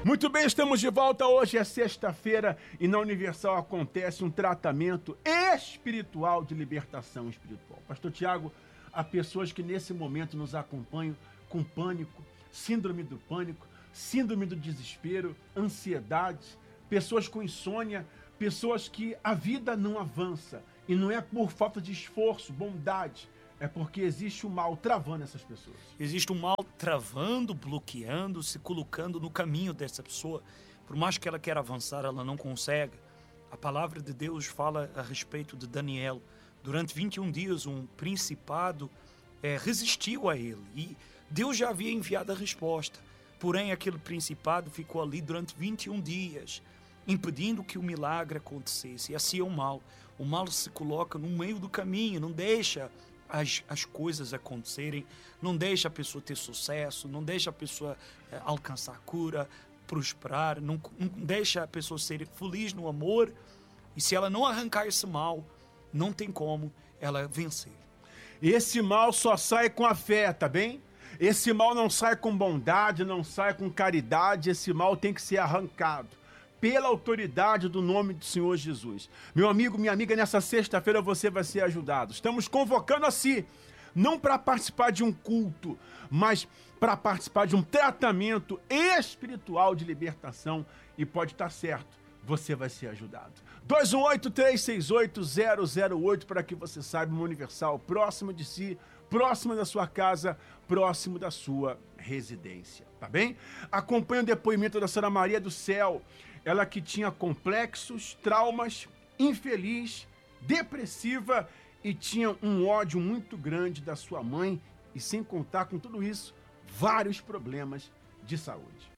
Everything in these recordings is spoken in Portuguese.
Muito bem, estamos de volta. Hoje é sexta-feira e na Universal acontece um tratamento espiritual de libertação espiritual. Pastor Tiago, há pessoas que nesse momento nos acompanham com pânico, síndrome do pânico, síndrome do desespero, ansiedade, pessoas com insônia, pessoas que a vida não avança e não é por falta de esforço, bondade, é porque existe o mal travando essas pessoas. Existe o mal travando, bloqueando, se colocando no caminho dessa pessoa. Por mais que ela queira avançar, ela não consegue. A palavra de Deus fala a respeito de Daniel. Durante 21 dias, um principado resistiu a ele. E Deus já havia enviado a resposta. Porém, aquele principado ficou ali durante 21 dias, impedindo que o milagre acontecesse. E assim é o mal. O mal se coloca no meio do caminho, não deixa as coisas acontecerem, não deixa a pessoa ter sucesso, não deixa a pessoa alcançar a cura, prosperar, não deixa a pessoa ser feliz no amor. E se ela não arrancar esse mal, não tem como ela vencer. Esse mal só sai com a fé, tá bem? Esse mal não sai com bondade, não sai com caridade, esse mal tem que ser arrancado pela autoridade do nome do Senhor Jesus. Meu amigo, minha amiga, nessa sexta-feira você vai ser ajudado. Estamos convocando a si, não para participar de um culto, mas para participar de um tratamento espiritual de libertação. E pode estar certo, você vai ser ajudado. 218-368-008 para que você saiba, uma Universal próximo de si, próximo da sua casa, próximo da sua residência, tá bem? Acompanhe o depoimento da Senhora Maria do Céu, ela que tinha complexos, traumas, infeliz, depressiva e tinha um ódio muito grande da sua mãe e, sem contar com tudo isso, vários problemas de saúde.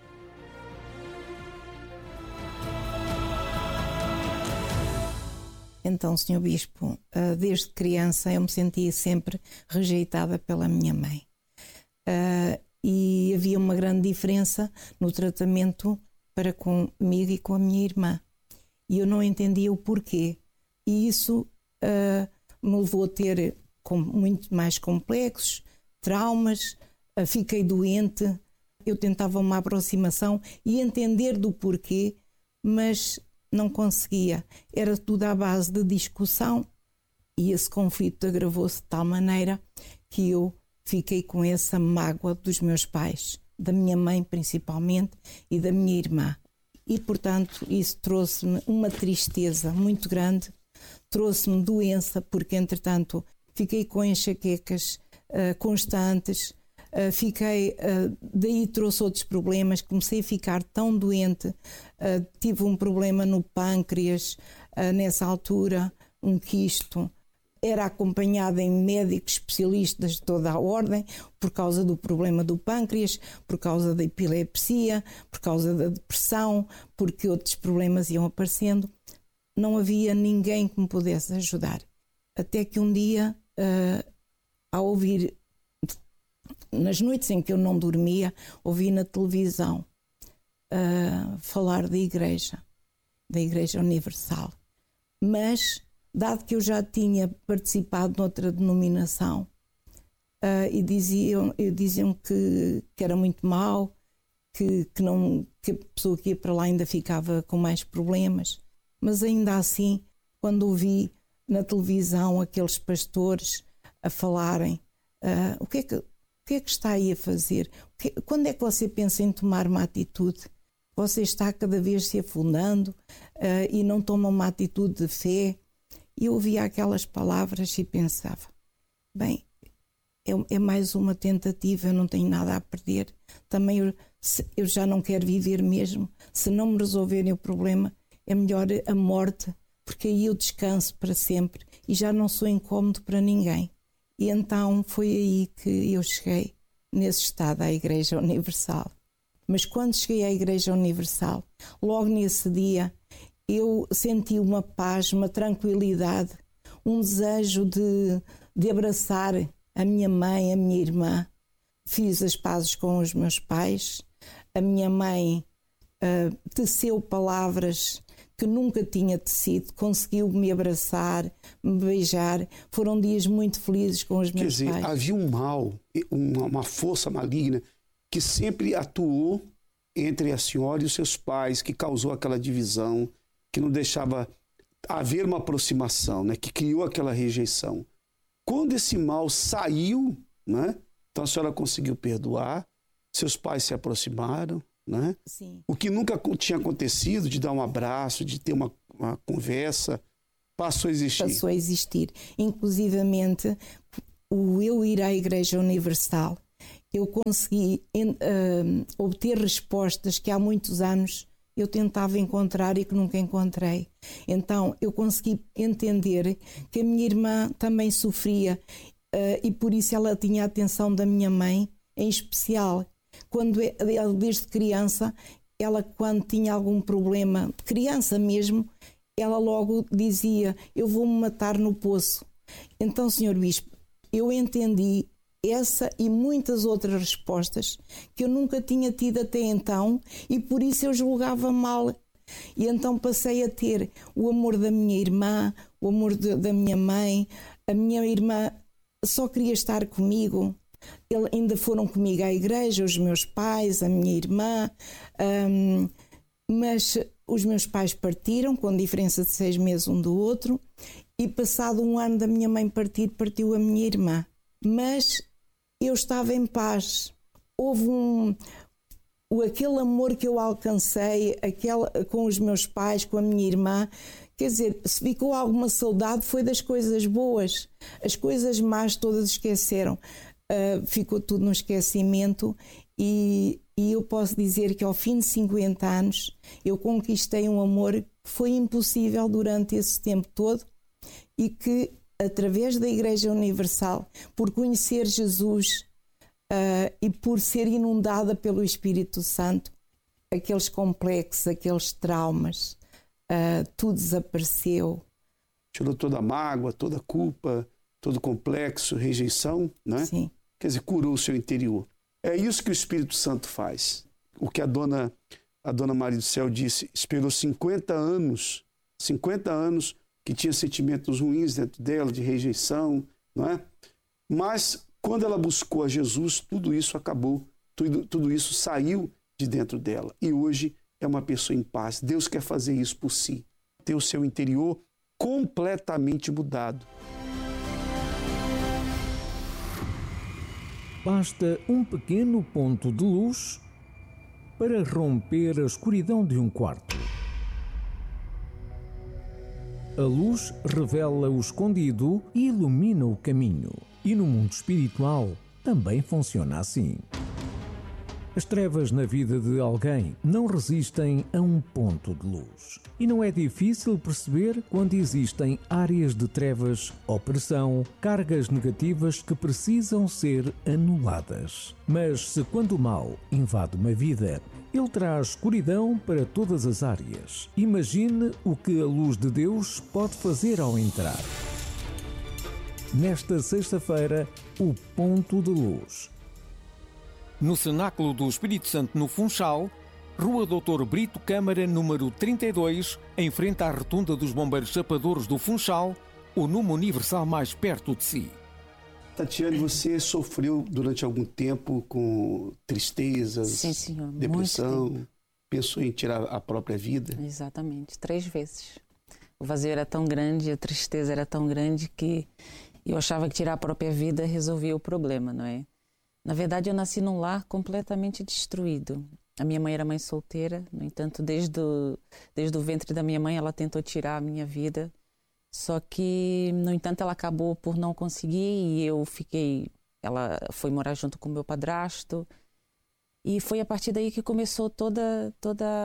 Então, Sr. Bispo, desde criança eu me sentia sempre rejeitada pela minha mãe. E havia uma grande diferença no tratamento para comigo e com a minha irmã. E eu não entendia o porquê. E isso me levou a ter muito mais complexos, traumas, fiquei doente. Eu tentava uma aproximação e entender do porquê, mas não conseguia. Era tudo à base de discussão e esse conflito agravou-se de tal maneira que eu fiquei com essa mágoa dos meus pais, da minha mãe principalmente e da minha irmã. E, portanto, isso trouxe-me uma tristeza muito grande, trouxe-me doença, porque, entretanto, fiquei com enxaquecas constantes, daí trouxe outros problemas, comecei a ficar tão doente, tive um problema no pâncreas, nessa altura, um quisto. Era acompanhada em médicos especialistas de toda a ordem por causa do problema do pâncreas, por causa da epilepsia, por causa da depressão, porque outros problemas iam aparecendo. Não havia ninguém que me pudesse ajudar. Até que um dia, ao ouvir, nas noites em que eu não dormia, ouvi na televisão falar da Igreja Universal. Mas dado que eu já tinha participado noutra denominação e diziam que era muito mau, que a pessoa que ia para lá ainda ficava com mais problemas. Mas ainda assim, quando ouvi na televisão aqueles pastores a falarem, o que é que está aí a fazer? Quando é que você pensa em tomar uma atitude? Você está cada vez se afundando e não toma uma atitude de fé. E eu ouvia aquelas palavras e pensava, bem, é mais uma tentativa, eu não tenho nada a perder. Também eu já não quero viver mesmo. Se não me resolverem o problema, é melhor a morte, porque aí eu descanso para sempre e já não sou incómodo para ninguém. E então foi aí que eu cheguei, nesse estado, à Igreja Universal. Mas quando cheguei à Igreja Universal, logo nesse dia, eu senti uma paz, uma tranquilidade, um desejo de abraçar a minha mãe, a minha irmã. Fiz as pazes com os meus pais. A minha mãe teceu palavras que nunca tinha tecido, conseguiu me abraçar, me beijar. Foram dias muito felizes com os meus pais. Havia um mal, uma força maligna que sempre atuou entre a senhora e os seus pais, que causou aquela divisão, que não deixava haver uma aproximação, né? Que criou aquela rejeição. Quando esse mal saiu, né? Então a senhora conseguiu perdoar, seus pais se aproximaram, né? Sim. O que nunca tinha acontecido, de dar um abraço, de ter uma conversa, passou a existir. Passou a existir. Inclusivamente, eu ir à Igreja Universal, eu consegui obter respostas que há muitos anos eu tentava encontrar e que nunca encontrei. Então, eu consegui entender que a minha irmã também sofria e por isso ela tinha a atenção da minha mãe, em especial. Desde criança, ela quando tinha algum problema, criança mesmo, ela logo dizia, eu vou-me matar no poço. Então, Sr. Bispo, eu entendi essa e muitas outras respostas que eu nunca tinha tido até então e por isso eu julgava mal. E então passei a ter o amor da minha irmã, o amor da minha mãe. A minha irmã só queria estar comigo. Ainda foram comigo à igreja, os meus pais, a minha irmã, mas os meus pais partiram com diferença de 6 meses um do outro e passado um ano da minha mãe partir, partiu a minha irmã. Mas eu estava em paz. Houve aquele amor que eu alcancei, com os meus pais, com a minha irmã. Quer dizer, se ficou alguma saudade foi das coisas boas. As coisas más todas esqueceram. Ficou tudo no esquecimento e eu posso dizer que ao fim de 50 anos eu conquistei um amor que foi impossível durante esse tempo todo e que através da Igreja Universal, por conhecer Jesus e por ser inundada pelo Espírito Santo, aqueles complexos, aqueles traumas, tudo desapareceu. Tirou toda a mágoa, toda a culpa, todo o complexo, rejeição, né? Sim. Quer dizer, curou o seu interior. É isso que o Espírito Santo faz. O que a dona Maria do Céu disse, esperou 50 anos que tinha sentimentos ruins dentro dela, de rejeição, não é? Mas quando ela buscou a Jesus, tudo isso acabou, tudo isso saiu de dentro dela. E hoje é uma pessoa em paz. Deus quer fazer isso por si, ter o seu interior completamente mudado. Basta um pequeno ponto de luz para romper a escuridão de um quarto. A luz revela o escondido e ilumina o caminho. E no mundo espiritual também funciona assim. As trevas na vida de alguém não resistem a um ponto de luz. E não é difícil perceber quando existem áreas de trevas, opressão, cargas negativas que precisam ser anuladas. Mas se quando o mal invade uma vida, ele traz escuridão para todas as áreas. Imagine o que a luz de Deus pode fazer ao entrar. Nesta sexta-feira, o ponto de luz. No Cenáculo do Espírito Santo, no Funchal, Rua Doutor Brito Câmara, número 32, em frente à Rotunda dos Bombeiros Chapadores do Funchal, o número universal mais perto de si. Tatiane, você sofreu durante algum tempo com tristezas, sim, senhor, depressão, pensou em tirar a própria vida? Exatamente, 3 vezes. O vazio era tão grande, a tristeza era tão grande que eu achava que tirar a própria vida resolvia o problema, não é? Na verdade, eu nasci num lar completamente destruído. A minha mãe era mãe solteira, no entanto, desde o ventre da minha mãe, ela tentou tirar a minha vida. Só que, no entanto, ela acabou por não conseguir e ela foi morar junto com o meu padrasto. E foi a partir daí que começou toda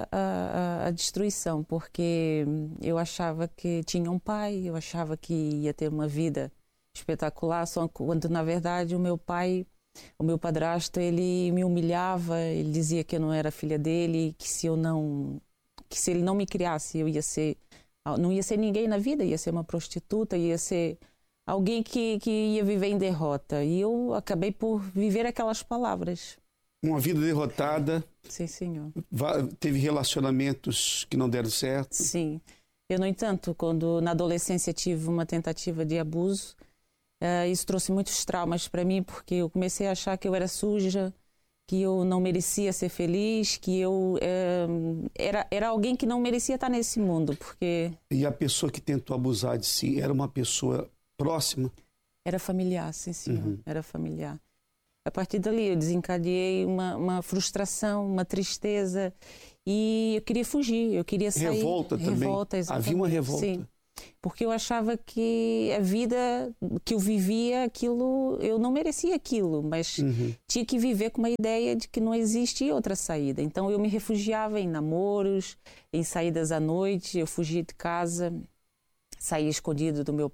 a destruição, porque eu achava que tinha um pai, eu achava que ia ter uma vida espetacular, só quando, na verdade, o meu padrasto, ele me humilhava, ele dizia que eu não era filha dele, que se ele não me criasse, não ia ser ninguém na vida, ia ser uma prostituta, ia ser alguém que ia viver em derrota. E eu acabei por viver aquelas palavras. Uma vida derrotada. Sim, senhor. Teve relacionamentos que não deram certo. Sim. Eu, no entanto, quando na adolescência tive uma tentativa de abuso, isso trouxe muitos traumas para mim, porque eu comecei a achar que eu era suja, que eu não merecia ser feliz, que eu era alguém que não merecia estar nesse mundo, porque... E a pessoa que tentou abusar de si era uma pessoa próxima? Era familiar, sim, senhor. Era familiar. A partir dali eu desencadeei uma frustração, uma tristeza, e eu queria fugir, eu queria sair. Revolta também? Revolta, exatamente. Havia uma revolta? Sim, porque eu achava que a vida que eu vivia, aquilo, eu não merecia aquilo, mas tinha que viver com uma ideia de que não existia outra saída. Então eu me refugiava em namoros, em saídas à noite, eu fugia de casa, saía escondido do meu